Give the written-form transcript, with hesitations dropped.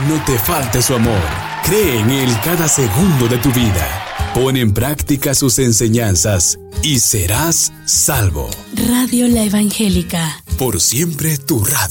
no te falte su amor. Cree en Él cada segundo de tu vida. Pon en práctica sus enseñanzas y serás salvo. Radio La Evangélica. Por siempre tu radio.